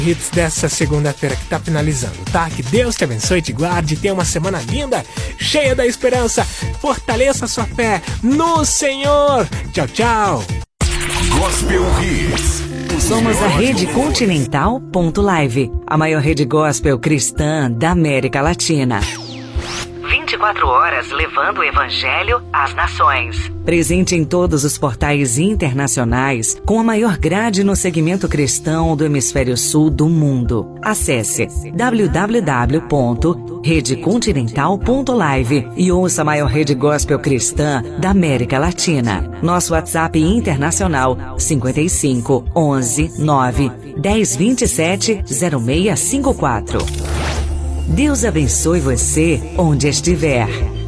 Hits dessa segunda-feira que tá finalizando, tá? Que Deus te abençoe e te guarde. Tenha uma semana linda, cheia da esperança. Fortaleça sua fé no Senhor. Tchau, tchau. Gospel Hits. Somos a Rede Continental.live, a maior rede gospel cristã da América Latina. 24 horas levando o Evangelho às nações. Presente em todos os portais internacionais, com a maior grade no segmento cristão do hemisfério sul do mundo. Acesse www.redecontinental.live e ouça a maior rede gospel cristã da América Latina. Nosso WhatsApp internacional 55 11 9 10 27 0654. Deus abençoe você onde estiver.